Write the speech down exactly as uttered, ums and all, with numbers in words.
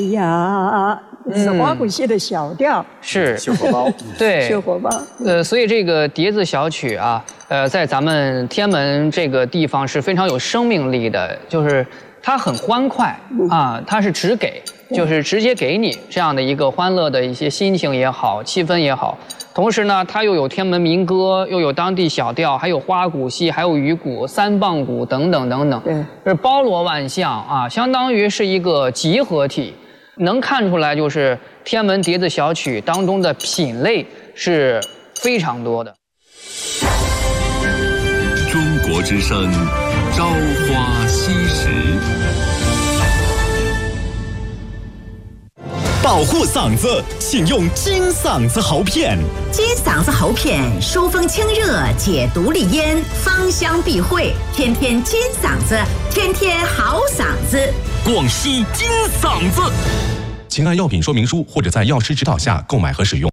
呀，是花鼓戏的小调， 是秀火包， 对， 秀火包。 呃，所以这个碟子小曲啊，呃，在咱们天安门这个地方是非常有生命力的，就是它很欢快啊，它是直给，就是直接给你这样的一个欢乐的一些心情也好，气氛也好。同时呢，它又有天安门民歌，又有当地小调，还有花鼓戏，还有鱼鼓、三棒鼓等等等等， 对， 是包罗万象啊，相当于是一个集合体。能看出来，就是天安门碟子小曲当中的品类是非常多的。 中国之声，朝花夕拾。 保护嗓子，请用金嗓子喉片。 金嗓子喉片疏风清热，解毒利咽，芳香避秽，天天金嗓子，天天好嗓子。 广西金嗓子。请按药品说明书或者在药师指导下购买和使用。